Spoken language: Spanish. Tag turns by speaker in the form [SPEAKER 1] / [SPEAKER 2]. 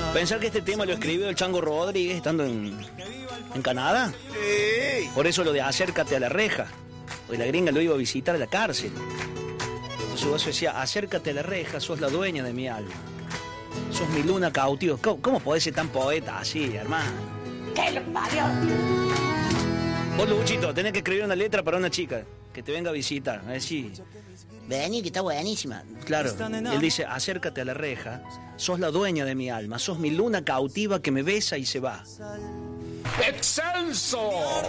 [SPEAKER 1] Pensar que este tema lo escribió el Chango Rodríguez estando en Canadá.
[SPEAKER 2] Sí.
[SPEAKER 1] Por eso lo de acércate a la reja. Porque la gringa lo iba a visitar a la cárcel. Entonces vos decía, acércate a la reja, sos la dueña de mi alma. Sos mi luna cautiva. ¿Cómo podés ser tan poeta así, hermano?
[SPEAKER 3] ¿Qué lo parió?
[SPEAKER 1] Vos, Luchito, tenés que escribir una letra para una chica que te venga a visitar. A decir,
[SPEAKER 4] Vení, que está buenísima.
[SPEAKER 1] claro, él dice, acércate a la reja, sos la dueña de mi alma, sos mi luna cautiva que me besa y se va.
[SPEAKER 2] ¡Excelso!